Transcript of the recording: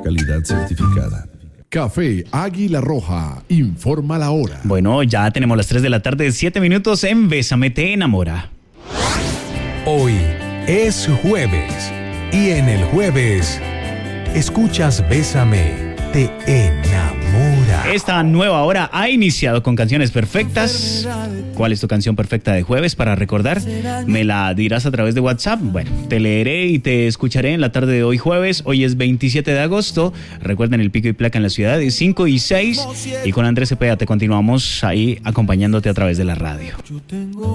calidad certificada. Café Águila Roja, informa la hora. Bueno, ya tenemos las 3 de la tarde, 7 minutos en Bésame te enamora. Hoy es jueves y en el jueves escuchas Bésame te enamora. Esta nueva hora ha iniciado con canciones perfectas. ¿Cuál es tu canción perfecta de jueves para recordar? ¿Me la dirás a través de WhatsApp? Bueno, te leeré y te escucharé en la tarde de hoy jueves. Hoy es 27 de agosto. Recuerden el pico y placa en la ciudad de 5 y 6. Y con Andrés Cepeda te continuamos ahí acompañándote a través de la radio.